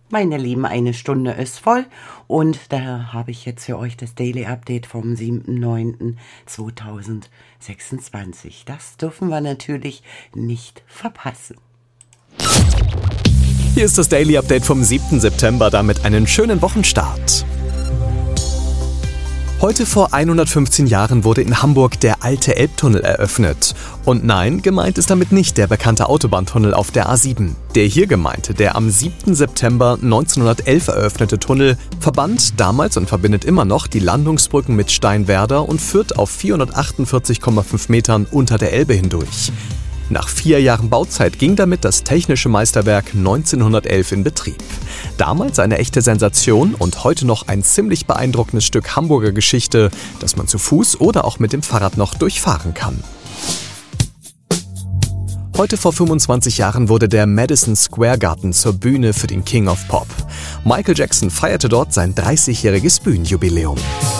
Meine Lieben, eine Stunde ist voll und da habe ich jetzt für euch das Daily Update vom 7.9.2026. Das dürfen wir natürlich nicht verpassen. Hier ist das Daily Update vom 7. September, damit einen schönen Wochenstart. Heute vor 115 Jahren wurde in Hamburg der Alte Elbtunnel eröffnet. Und nein, gemeint ist damit nicht der bekannte Autobahntunnel auf der A7. Der hier gemeinte, der am 7. September 1911 eröffnete Tunnel, verband damals und verbindet immer noch die Landungsbrücken mit Steinwerder und führt auf 448,5 Metern unter der Elbe hindurch. Nach 4 Jahren Bauzeit ging damit das technische Meisterwerk 1911 in Betrieb. Damals eine echte Sensation und heute noch ein ziemlich beeindruckendes Stück Hamburger Geschichte, das man zu Fuß oder auch mit dem Fahrrad noch durchfahren kann. Heute vor 25 Jahren wurde der Madison Square Garden zur Bühne für den King of Pop. Michael Jackson feierte dort sein 30-jähriges Bühnenjubiläum.